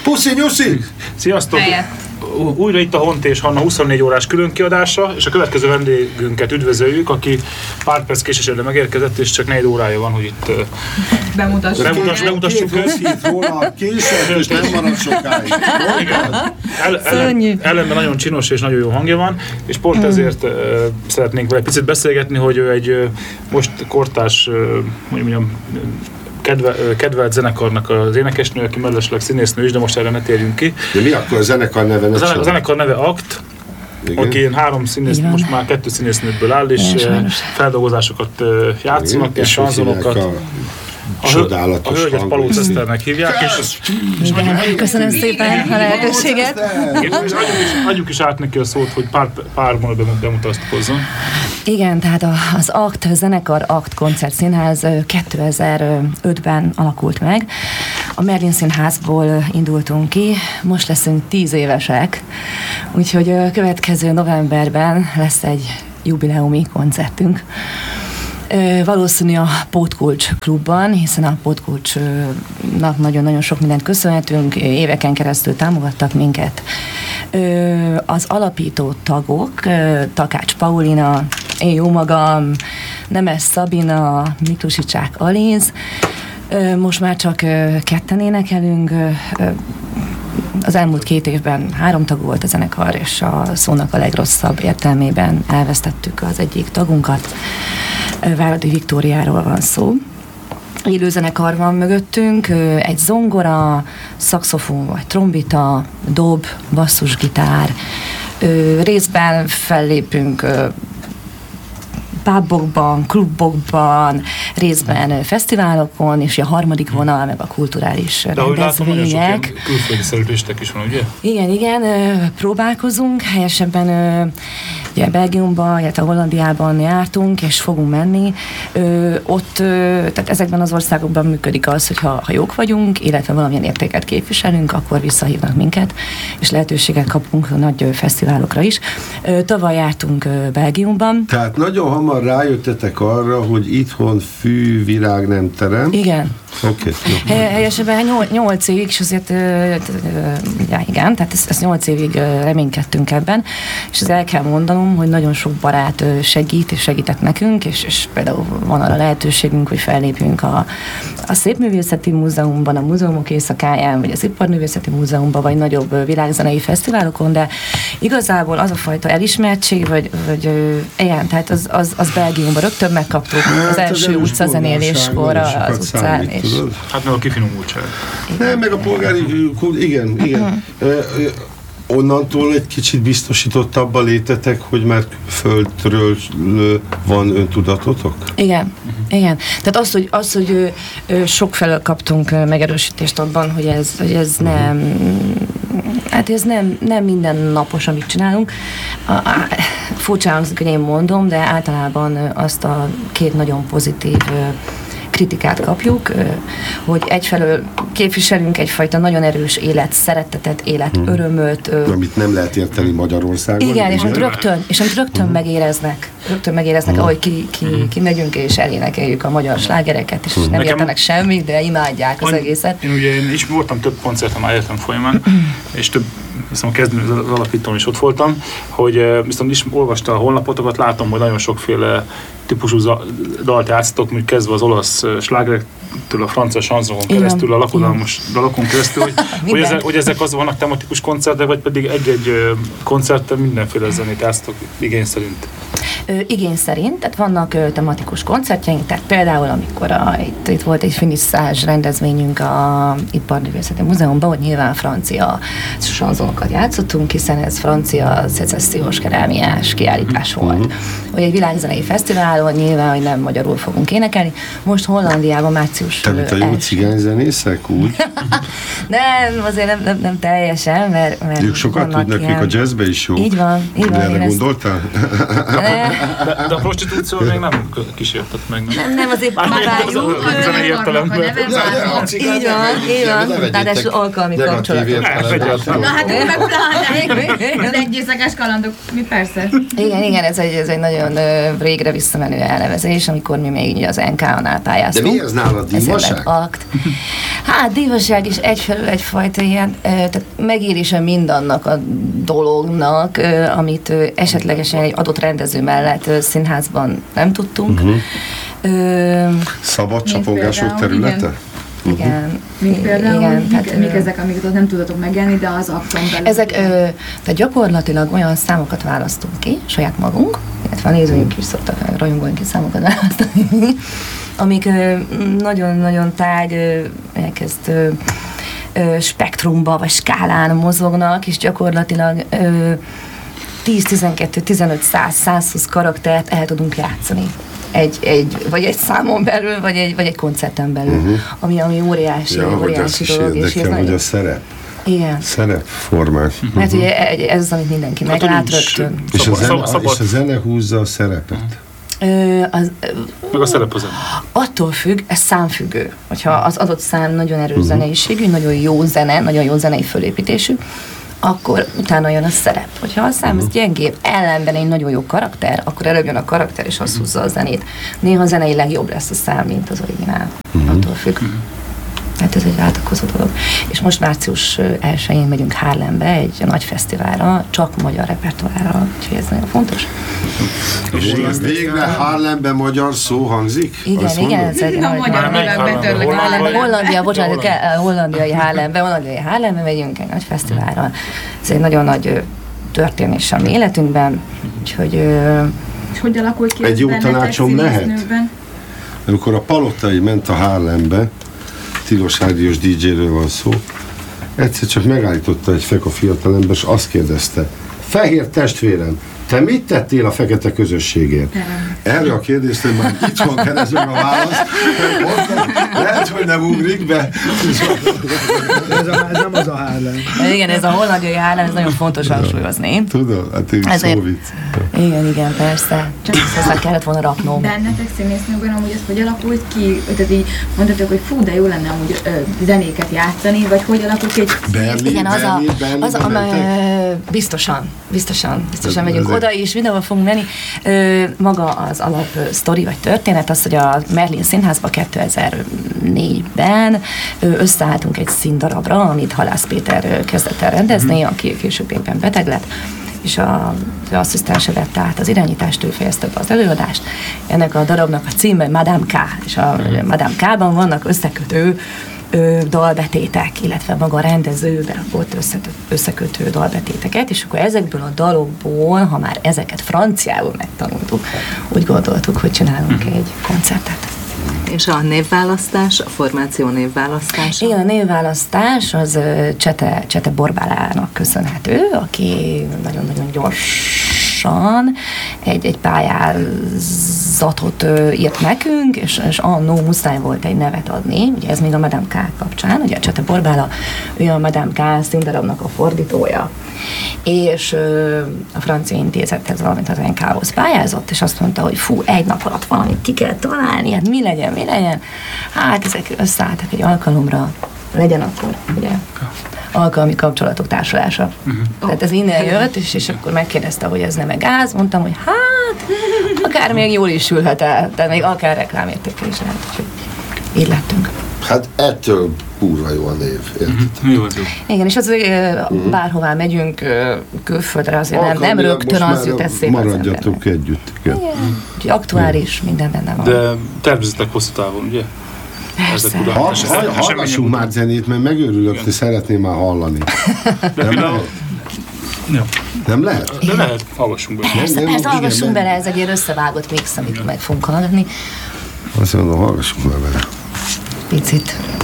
Puszi, nyuszi! Sziasztok! Újra itt a Hont és Hanna 24 órás különkiadása, és a következő vendégünket üdvözöljük, aki pár perc késésre megérkezett, és csak 4 órája van, hogy itt bemutassuk őt. Róla később, és nem marad sokáig. Ellenben nagyon csinos és nagyon jó hangja van, és pont ezért szeretnénk vele picit beszélgetni, hogy ő egy most kortárs, kedvelt zenekarnak az énekesnő, aki mellesleg színésznő is, de most erre ne térjünk ki. De mi akkor a zenekar neve? A zenekar neve ACT, aki ilyen 3 színész, most már 2 színésznőből áll, és feldolgozásokat játszanak, és sanzonokat. A hölgyet Palóc Eszternek hívják, és köszönöm szépen a lehetőséget. Adjuk is át neki a szót, hogy pár mondatban bemutatkozzon. Igen, tehát az ACT zenekar, ACT koncertszínház 2005-ben alakult meg. A Merlin Színházból indultunk ki, most leszünk 10 évesek, úgyhogy következő novemberben lesz egy jubileumi koncertünk. Valószínű a Pótkulcs klubban, hiszen a Pótkulcsnak nagyon-nagyon sok mindent köszönhetünk, éveken keresztül támogattak minket. Az alapító tagok, Takács Paulina, én jó magam, Nemes Szabina, Miklusicsák Alinz, most már csak 2 énekelünk. Az elmúlt 2 évben 3 tag volt a zenekar, és a szónak a legrosszabb értelmében elvesztettük az egyik tagunkat. Váradi Viktóriáról van szó. Élőzenekar van mögöttünk, egy zongora, szaxofon vagy trombita, dob, basszusgitár. Részben fellépünk pubokban, klubokban, részben fesztiválokon, és a harmadik vonal, meg a kulturális rendezvények. De ahogy látom, nagyon sok ilyen külföldi szerepléstek is van, ugye? Igen, próbálkozunk, helyesebben ugye Belgiumban, illetve Hollandiában jártunk, és fogunk menni. Ott, tehát ezekben az országokban működik az, hogy ha jók vagyunk, illetve valamilyen értéket képviselünk, akkor visszahívnak minket, és lehetőséget kapunk nagy fesztiválokra is. Tavaly jártunk Belgiumban. Tehát nagyon hamar rájöttetek arra, hogy itthon fű, virág nem terem. Igen. Okay. Helyesebben 8 évig, és azért, igen, tehát ezt 8 évig reménykedtünk ebben, és ezt el kell mondanom, hogy nagyon sok barát segít, és segített nekünk, és például van arra lehetőségünk, hogy fellépjünk a Szépművészeti Múzeumban, a Múzeumok Éjszakáján, vagy az Iparművészeti Múzeumban, vagy nagyobb világzenei fesztiválokon, de igazából az a fajta elismertség, vagy ilyen, tehát az Belgiumban rögtön megkaptuk az első utcazenéléskor az utcán. Hát meg a kifinomultság. Nem, meg a polgári, igen. Onnantól egy kicsit biztosítottabb a létetek, hogy már földről van öntudatotok? Igen. Tehát az, hogy sokfelől kaptunk megerősítést abban, hogy ez nem... Hát ez nem minden napos, amit csinálunk. Furcsa hangzik, hogy én mondom, de általában azt a 2 nagyon pozitív kritikát kapjuk, hogy egyfelől képviselünk egyfajta nagyon erős életszeretetet, életörömöt. Amit nem lehet érteni Magyarországon. Igen, és amit rögtön megéreznek. Ahogy kimegyünk és elénekeljük a magyar slágereket, és nem értenek semmit, de imádják az egészet. Én is voltam több koncerten már életem folyamán, és hiszem a kezdő az alapítón is ott voltam, hogy viszont is olvasta a honlapotokat, látom, hogy nagyon sokféle típusú dalt játsztok, mint kezdve az olasz slágerektől a francia chansonon keresztül, a lakodalmas dalokon keresztül, hogy ezek az vannak tematikus koncertek, vagy pedig egy-egy koncerten mindenféle zenét játsztok igény szerint? Igény szerint, tehát vannak tematikus koncertjeink, tehát például amikor itt volt egy finisszázs rendezvényünk a Iparművészeti Múzeumban, hogy nyilván francia sanzonokat játszottunk, hiszen ez francia szecessziós kerámiás kiállítás volt. Hogy egy világzenei fesztiválon nyilván, hogy nem magyarul fogunk énekelni. Most Hollandiában március... Tehát a jó cigányzenészek úgy? Nem, azért nem teljesen, mert ők sokat tudnak, ők a jazzbe is jó. Így van. Erre gondoltál? De a prostitúció még nem kísértet meg. Nem, azért próbáljuk. Így van. Ráadásul alkalmi kapcsolatok. Na hát meg pláne. Az egyészakás kalandok, mi persze. Igen, ez egy nagyon régre visszamenő elnevezés, amikor mi még az NK-nál pályáztunk. De mi ez nálad Divaság? akt. Hát divaság is egyfelől egyfajta ilyen, tehát megérése mindannak a dolognak, amit esetlegesen egy adott rendező mellett színházban nem tudtunk. Szabad csapongások területe? Igen. Mint például, igen, mik ezek, amiket ott nem tudatok megélni, de az akton belül. Ezek, tehát gyakorlatilag olyan számokat választunk ki, saját magunk, illetve a nézőink is szoktak, rajongóink is számokat választani, amik nagyon-nagyon tág, elkezd spektrumba vagy skálán mozognak, és gyakorlatilag 10, 12, 15, 100, 120 karaktert el tudunk játszani. Vagy egy számon belül, vagy egy koncerten belül, ami óriási, óriási dolog. És érdekel, hogy a szerep. Igen. Szerepformák. Mert ugye ez az, amit mindenki meglát rögtön. És a zene húzza a szerepet. Meg a szerep a zene. Attól függ, ez számfüggő. Hogyha az adott szám nagyon erős zeneiségű, nagyon jó zene, nagyon jó zenei fölépítésű, akkor utána jön a szerep. Hogyha a szám az gyengébb, ellenben egy nagyon jó karakter, akkor előbb jön a karakter, és az húzza a zenét. Néha zeneileg jobb lesz a szám, mint az originál. Attól függ. Hát ez egy váltakozó dolog. És most március 1-én megyünk Haarlembe egy nagy fesztiválra, csak magyar repertoárra, úgyhogy ez nagyon fontos. Végre Haarlemben magyar szó hangzik? Igen, ez egy a magyar nyelven betörlök. Hollandia, bocsánat, hollandiai Haarlembe megyünk egy nagy fesztiválra. Ez egy nagyon nagy történés a mi életünkben, úgyhogy... És hogy alakult ki egy jó tanácsom lehet? Amikor a Palotai ment a Haarlembe, Tilos Rádiós DJ-ről van szó, egyszer csak megállította egy feka fiatalember, és azt kérdezte: fehér testvérem, te mit tettél a fekete közösségért? Erre a kérdésre már itt van keresve a válasz. Lehet, hogy nem ugrik be. Ez nem az a Haarlem. Igen, ez a hollandiai Haarlem, ez nagyon fontos hangsúlyozni. Tudom, hát így szóvic. Igen, persze. Csak ezt hozzá kellett volna raknom. Bennetek színésznőkben amúgy ez hogy alakult ki? Tehát így mondhatok, hogy fú, de jó lenne amúgy zenéket játszani, vagy hogy alakult ki egy... Igen, biztosan megyünk oda, és mindenhol fogunk menni. Maga az alap sztori vagy történet az, hogy a Merlin Színházban 2004-ben összeálltunk egy színdarabra, amit Halász Péter kezdett el rendezni, aki később éppen beteg lett, és az asszisztense vette át az irányítást, ő fejezte be az előadást. Ennek a darabnak a címe Madame K, és a Madame K-ban vannak összekötő dalbetétek, illetve maga a rendező berakott összekötő dalbetéteket, és akkor ezekből a dalokból, ha már ezeket franciául megtanultuk, úgy gondoltuk, hogy csinálunk egy koncertet. És a névválasztás, a formáció névválasztása? Igen, a névválasztás az Csete Borbálának köszönhető, aki nagyon-nagyon gyorsan egy pályázatot írt nekünk, és annó muszáj volt egy nevet adni, ugye ez még a Madame K kapcsán, ugye a Csete Borbála, ő a Madame K színdarabnak a fordítója, és a francia intézethez valamint az NK-hoz pályázott, és azt mondta, hogy fú, egy nap alatt valamit ki kell találni, hát mi legyen. Hát ezek összeálltak egy alkalomra, legyen akkor, ugye, alkalmi kapcsolatok társulása. Tehát ez innen jött, és akkor megkérdezte, hogy ez nem gáz, mondtam, hogy hát, akár még jól is sülhet el, tehát még akár reklámértékkel is lehet, úgyhogy így lettünk. Hát ettől kurva jó a név, érted? Jó. Igen, és az, bárhová megyünk külföldre, azért nem rögtön az jut eszébe. Maradjatok együtt. Igen. Úgyhogy aktuális, minden benne van. De tervezitek hosszú távon, ugye? Persze. Hallgassunk már zenét, mert megőrülök, hogy szeretném már hallani. Nem lehet? De lehet, hallgassunk bele. Persze, hallgassunk bele, ez egy ilyen összevágott mix, amit meg fogunk hallgatni. Azt mondom, hallgassunk már bele. Picit.